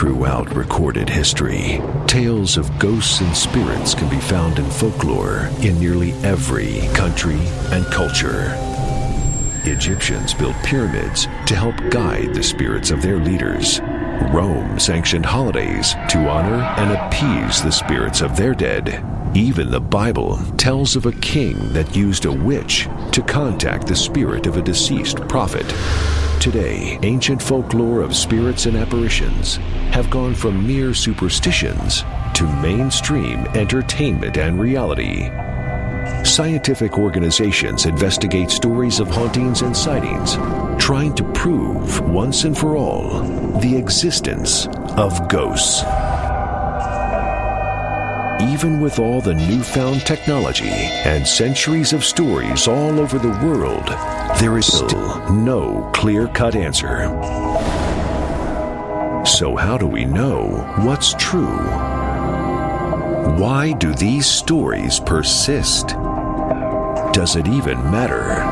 Throughout recorded history, tales of ghosts and spirits can be found in folklore in nearly every country and culture. Egyptians built pyramids to help guide the spirits of their leaders. Rome sanctioned holidays to honor and appease the spirits of their dead. Even the Bible tells of a king that used a witch to contact the spirit of a deceased prophet. Today, ancient folklore of spirits and apparitions have gone from mere superstitions to mainstream entertainment and reality. Scientific organizations investigate stories of hauntings and sightings, trying to prove once and for all the existence of ghosts. Even with all the newfound technology and centuries of stories all over the world, there is still no clear-cut answer. So how do we know what's true? Why do these stories persist? Does it even matter?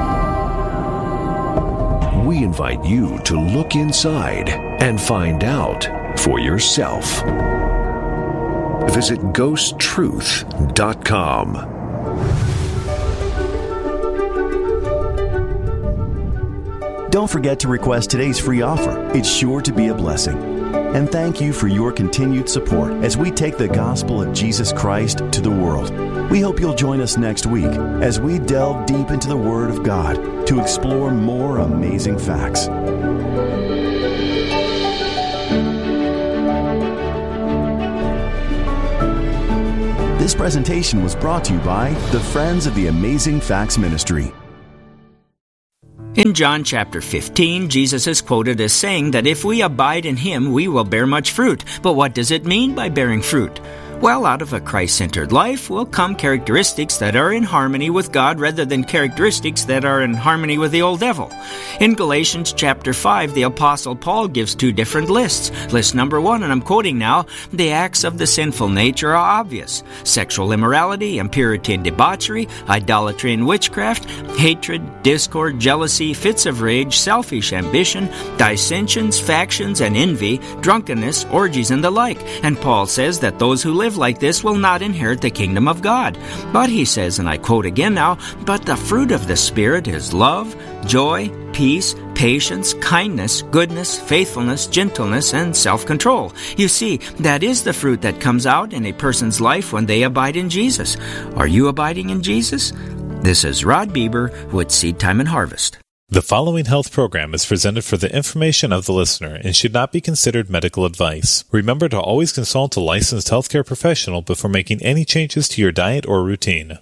We invite you to look inside and find out for yourself. Visit GhostTruth.com. Don't forget to request today's free offer. It's sure to be a blessing. And thank you for your continued support as we take the gospel of Jesus Christ to the world. We hope you'll join us next week as we delve deep into the Word of God to explore more amazing facts. This presentation was brought to you by the Friends of the Amazing Facts Ministry. In John chapter 15, Jesus is quoted as saying that if we abide in Him, we will bear much fruit. But what does it mean by bearing fruit? Well, out of a Christ-centered life will come characteristics that are in harmony with God rather than characteristics that are in harmony with the old devil. In Galatians chapter 5, the Apostle Paul gives two different lists. List number 1, and I'm quoting now, the acts of the sinful nature are obvious. Sexual immorality, impurity and debauchery, idolatry and witchcraft, hatred, discord, jealousy, fits of rage, selfish ambition, dissensions, factions, and envy, drunkenness, orgies, and the like. And Paul says that those who live like this will not inherit the kingdom of God. But he says, and I quote again now, but the fruit of the Spirit is love, joy, peace, patience, kindness, goodness, faithfulness, gentleness, and self-control. You see, that is the fruit that comes out in a person's life when they abide in Jesus. Are you abiding in Jesus? This is Rod Bieber with Seed Time and Harvest. The following health program is presented for the information of the listener and should not be considered medical advice. Remember to always consult a licensed healthcare professional before making any changes to your diet or routine.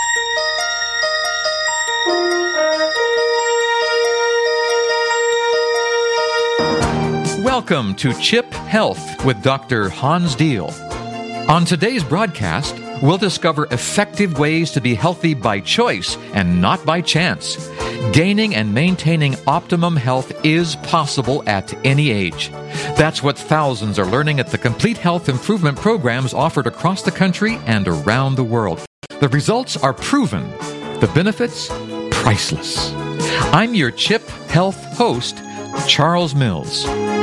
Welcome to CHIP Health with Dr. Hans Diehl. On today's broadcast, we'll discover effective ways to be healthy by choice and not by chance. Gaining and maintaining optimum health is possible at any age. That's what thousands are learning at the complete health improvement programs offered across the country and around the world. The results are proven. The benefits, priceless. I'm your CHIP Health host, Charles Mills.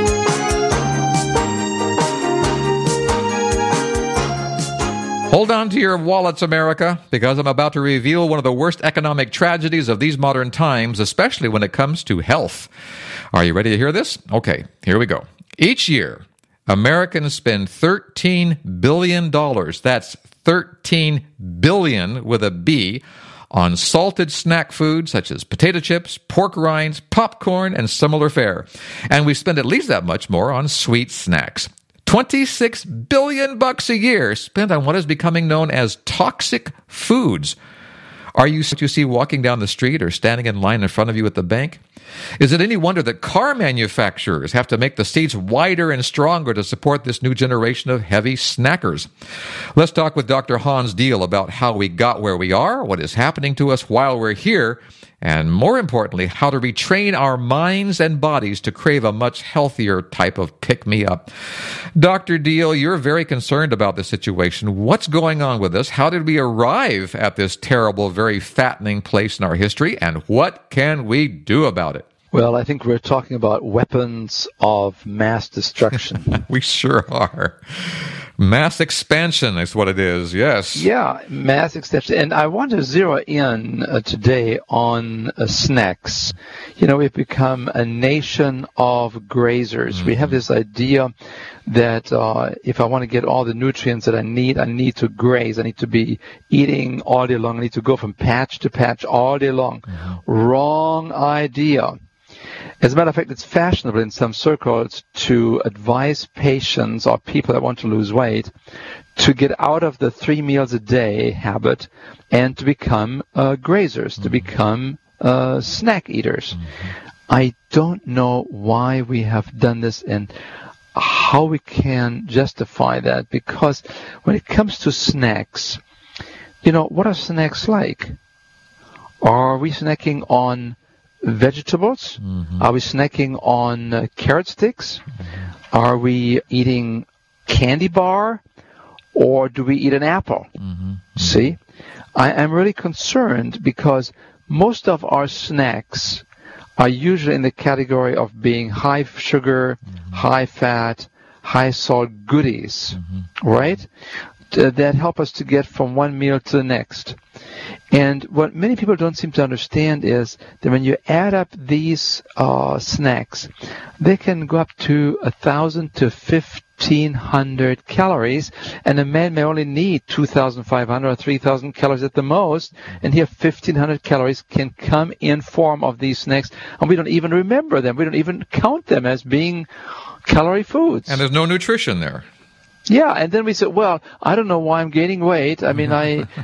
Hold on to your wallets, America, because I'm about to reveal one of the worst economic tragedies of these modern times, especially when it comes to health. Are you ready to hear this? Okay, here we go. Each year, Americans spend $13 billion, that's $13 billion with a B, on salted snack foods such as potato chips, pork rinds, popcorn, and similar fare. And we spend at least that much more on sweet snacks. $26 billion a year spent on what is becoming known as toxic foods. Are you what you see walking down the street or standing in line in front of you at the bank? Is it any wonder that car manufacturers have to make the seats wider and stronger to support this new generation of heavy snackers? Let's talk with Dr. Hans Diehl about how we got where we are, what is happening to us while we're here, and more importantly, how to retrain our minds and bodies to crave a much healthier type of pick-me-up. Dr. Diehl, you're very concerned about this situation. What's going on with us? How did we arrive at this terrible, very fattening place in our history? And what can we do about it? Well, I think we're talking about weapons of mass destruction. We sure are. Mass expansion is what it is, yes. Yeah, mass expansion. And I want to zero in today on snacks. You know, we've become a nation of grazers. We have this idea that if I want to get all the nutrients that I need to graze. I need to be eating all day long. I need to go from patch to patch all day long. Wrong idea. As a matter of fact, it's fashionable in some circles to advise patients or people that want to lose weight to get out of the 3 meals a day habit and to become grazers, to become snack eaters. I don't know why we have done this and how we can justify that, because when it comes to snacks, you know, what are snacks like? Are we snacking on vegetables? Are we snacking on carrot sticks? Are we eating candy bar? Or do we eat an apple? See? I'm really concerned because most of our snacks are usually in the category of being high sugar, high fat, high salt goodies, right? That help us to get from one meal to the next. And what many people don't seem to understand is that when you add up these snacks, they can go up to 1,000 to 1,500 calories, and a man may only need 2,500 or 3,000 calories at the most, and here 1,500 calories can come in form of these snacks, and we don't even remember them. We don't even count them as being calorie foods. And there's no nutrition there. Yeah, and then we said, well, I don't know why I'm gaining weight. I mean,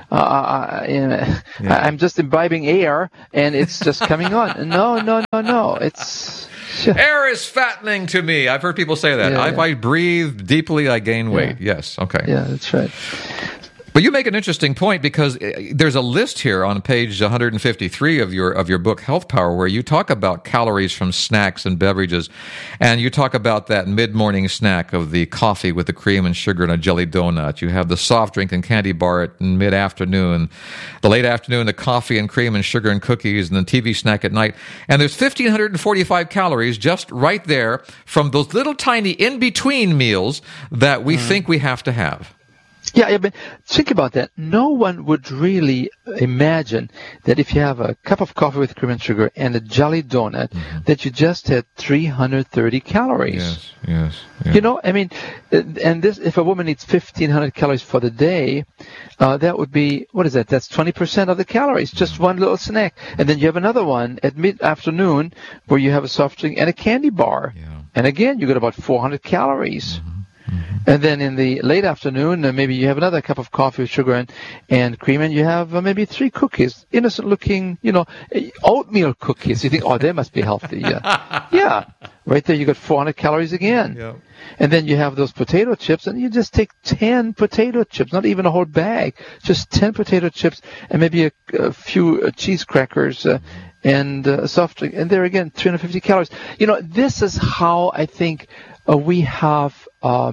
I'm just imbibing air, and it's just coming on. No. It's air is fattening to me. I've heard people say that. If I breathe deeply, I gain weight. Yes, okay. Yeah, that's right. But you make an interesting point, because there's a list here on page 153 of your book, Health Power, where you talk about calories from snacks and beverages. And you talk about that mid-morning snack of the coffee with the cream and sugar and a jelly donut. You have the soft drink and candy bar at mid-afternoon. The late afternoon, the coffee and cream and sugar and cookies, and the TV snack at night. And there's 1,545 calories just right there from those little tiny in-between meals that we think we have to have. Yeah, but think about that. No one would really imagine that if you have a cup of coffee with cream and sugar and a jelly donut, that you just had 330 calories. Yes. You know, I mean, and this, if a woman needs 1,500 calories for the day, that would be, what is that? That's 20% of the calories, just one little snack. And then you have another one at mid-afternoon where you have a soft drink and a candy bar. Yeah. And again, you get about 400 calories. And then in the late afternoon, maybe you have another cup of coffee with sugar and cream, and you have maybe 3 cookies, innocent-looking, oatmeal cookies. You think, oh, they must be healthy. Yeah, right there you got 400 calories again. Yeah. And then you have those potato chips, and you just take 10 potato chips, not even a whole bag, just 10 potato chips, and maybe a few cheese crackers, and soft drink, and there again, 350 calories. This is how I think we have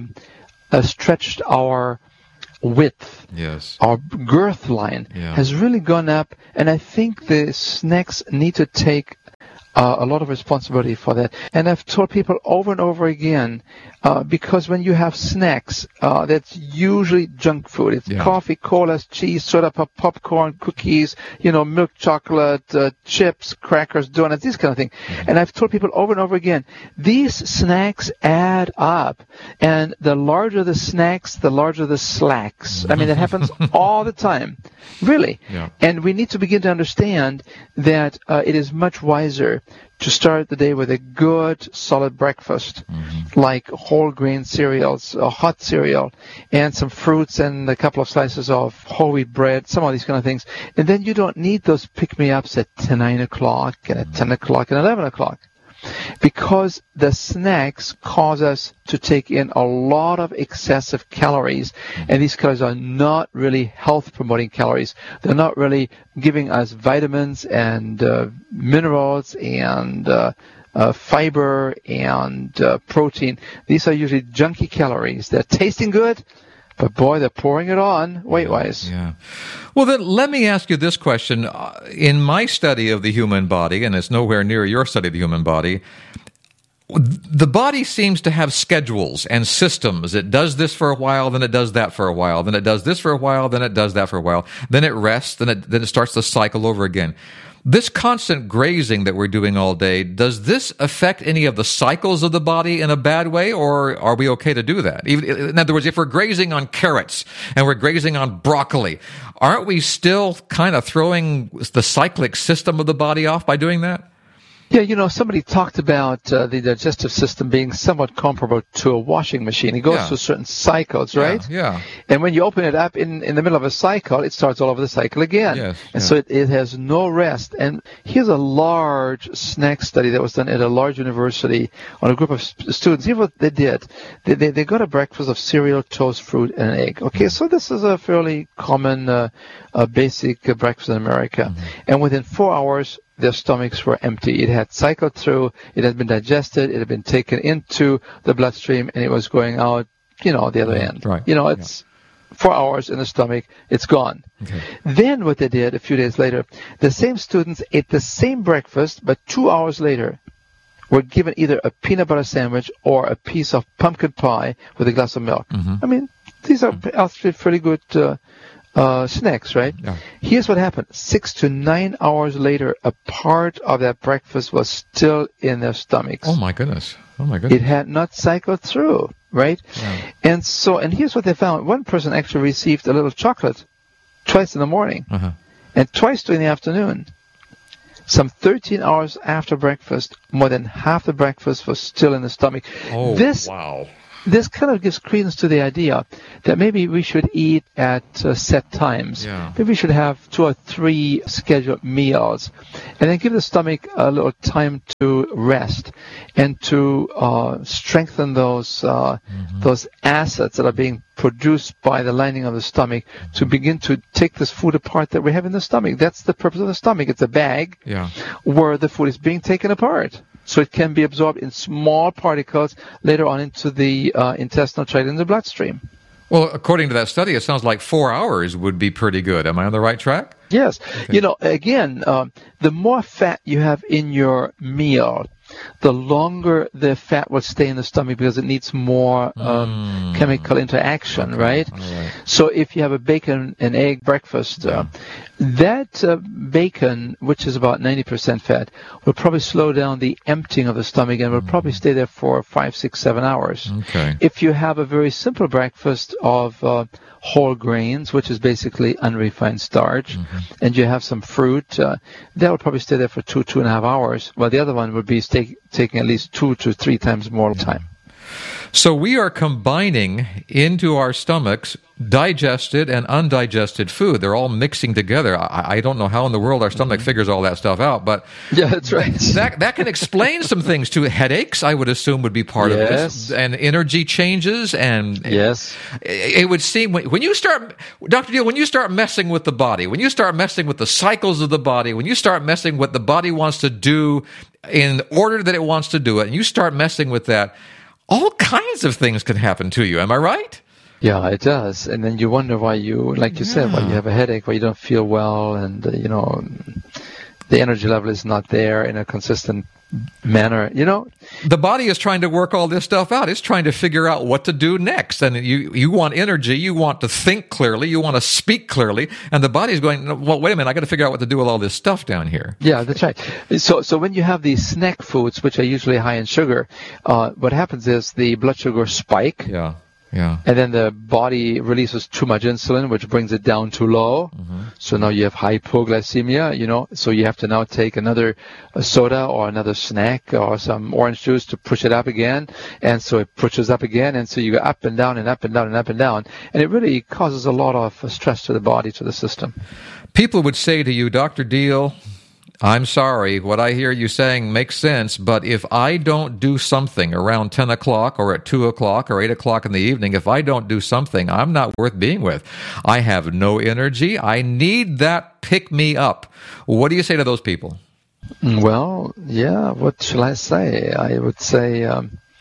stretched our width. Yes. Our girth line has really gone up, and I think the snacks need to take a lot of responsibility for that. And I've told people over and over again, because when you have snacks, that's usually junk food. It's coffee, cola, cheese, soda pop, popcorn, cookies, milk chocolate, chips, crackers, donuts, these kind of things. And I've told people over and over again, these snacks add up. And the larger the snacks, the larger the slacks. I mean, that happens all the time. Really. Yeah. And we need to begin to understand that it is much wiser to start the day with a good, solid breakfast, like whole grain cereals, a hot cereal, and some fruits and a couple of slices of whole wheat bread, some of these kind of things. And then you don't need those pick-me-ups at 9 o'clock and at 10 o'clock and 11 o'clock. Because the snacks cause us to take in a lot of excessive calories, and these calories are not really health-promoting calories. They're not really giving us vitamins and minerals and fiber and protein. These are usually junky calories. They're tasting good, But boy, they're pouring it on weight-wise. Yeah. Well, then let me ask you this question. In my study of the human body, and it's nowhere near your study of the human body, the body seems to have schedules and systems. It does this for a while, then it does that for a while, then it does this for a while, then it does that for a while, then it rests, then it starts the cycle over again. This constant grazing that we're doing all day, does this affect any of the cycles of the body in a bad way, or are we okay to do that? In other words, if we're grazing on carrots and we're grazing on broccoli, aren't we still kind of throwing the cyclic system of the body off by doing that? Yeah, somebody talked about the digestive system being somewhat comparable to a washing machine. It goes through certain cycles, right? Yeah. And when you open it up in the middle of a cycle, it starts all over the cycle again. Yes, and so it has no rest. And here's a large snack study that was done at a large university on a group of students. Here's what they did. They got a breakfast of cereal, toast, fruit, and an egg. Okay, so this is a fairly common, basic breakfast in America. And within 4 hours, their stomachs were empty. It had cycled through, it had been digested, it had been taken into the bloodstream, and it was going out, the other end. Right. It's 4 hours in the stomach, it's gone. Okay. Then what they did a few days later, the same students ate the same breakfast, but 2 hours later were given either a peanut butter sandwich or a piece of pumpkin pie with a glass of milk. I mean, these are actually pretty good snacks, right? Yeah. Here's what happened. 6 to 9 hours later, a part of that breakfast was still in their stomachs. Oh my goodness. It had not cycled through, right? Yeah. And here's what they found. One person actually received a little chocolate twice in the morning and twice during the afternoon. Some 13 hours after breakfast, more than half the breakfast was still in the stomach. Oh, wow. This kind of gives credence to the idea that maybe we should eat at set times. Yeah. Maybe we should have 2 or 3 scheduled meals, and then give the stomach a little time to rest and to strengthen those acids that are being produced by the lining of the stomach to begin to take this food apart that we have in the stomach. That's the purpose of the stomach. It's a bag where the food is being taken apart, so it can be absorbed in small particles later on into the intestinal tract in the bloodstream. Well, according to that study, it sounds like 4 hours would be pretty good. Am I on the right track? Yes. Okay. Again, the more fat you have in your meal, the longer the fat will stay in the stomach because it needs more chemical interaction, right? So if you have a bacon and egg breakfast, that bacon, which is about 90% fat, will probably slow down the emptying of the stomach and will probably stay there for 5, 6, 7 hours. Okay. If you have a very simple breakfast of whole grains, which is basically unrefined starch, and you have some fruit, that will probably stay there for 2.5 hours, while the other one would be taking at least 2 to 3 times more time. So we are combining into our stomachs digested and undigested food. They're all mixing together. I don't know how in the world our stomach figures all that stuff out, but yeah, that's right. That can explain some things too. Headaches, I would assume, would be part of this, and energy changes, and it would seem when you start, Dr. Deal, when you start messing with the body, when you start messing with the cycles of the body, when you start messing with what the body wants to do in order that it wants to do it, and you start messing with that, all kinds of things can happen to you. Am I right? Yeah, it does. And then you wonder why you, like you said, why you have a headache, why you don't feel well, and, the energy level is not there in a consistent manner. The body is trying to work all this stuff out. It's trying to figure out what to do next. And you want energy. You want to think clearly. You want to speak clearly. And the body's going, well, wait a minute, I got to figure out what to do with all this stuff down here. Yeah, that's right. So when you have these snack foods, which are usually high in sugar, what happens is the blood sugar spike. Yeah. And then the body releases too much insulin, which brings it down too low. So now you have hypoglycemia, so you have to now take another soda or another snack or some orange juice to push it up again. And so it pushes up again. And so you go up and down and up and down and up and down. And it really causes a lot of stress to the body, to the system. People would say to you, Dr. Deal, I'm sorry, what I hear you saying makes sense, but if I don't do something around 10 o'clock or at 2 o'clock or 8 o'clock in the evening, if I don't do something, I'm not worth being with. I have no energy. I need that pick-me-up. What do you say to those people? Well, yeah, what shall I say? I would say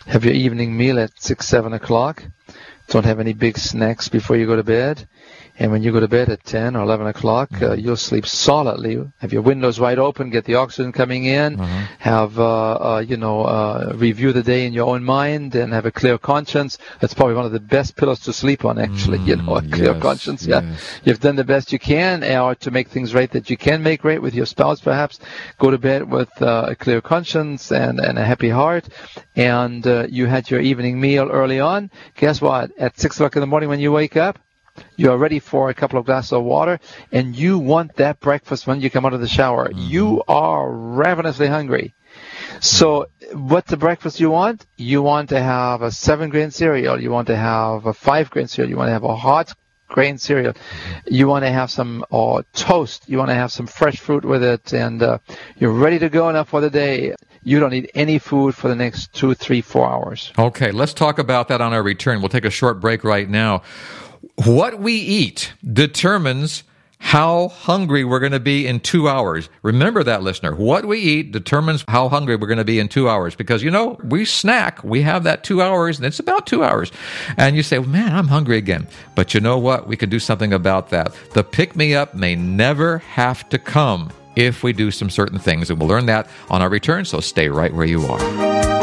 Have your evening meal at 6, 7 o'clock. Don't have any big snacks before you go to bed. And when you go to bed at 10 or 11 o'clock, you'll sleep solidly. Have your windows wide open, get the oxygen coming in, have, review the day in your own mind and have a clear conscience. That's probably one of the best pillows to sleep on, actually, a clear conscience. Yeah. Yes. You've done the best you can or to make things right that you can make right with your spouse, perhaps. Go to bed with a clear conscience and a happy heart. And you had your evening meal early on. Guess what? At 6 o'clock in the morning when you wake up, you are ready for a couple of glasses of water, and you want that breakfast when you come out of the shower. You are ravenously hungry. So what's the breakfast you want? You want to have a 7-grain cereal. You want to have a 5-grain cereal. You want to have a hot grain cereal. You want to have some toast. You want to have some fresh fruit with it, and you're ready to go now for the day. You don't need any food for the next 2, 3, 4 hours. Okay, let's talk about that on our return. We'll take a short break right now. What we eat determines how hungry we're going to be in 2 hours. Remember that, listener. What we eat determines how hungry we're going to be in 2 hours. Because, we snack. We have that 2 hours, and it's about 2 hours. And you say, well, man, I'm hungry again. But you know what? We can do something about that. The pick-me-up may never have to come if we do some certain things. And we'll learn that on our return, so stay right where you are.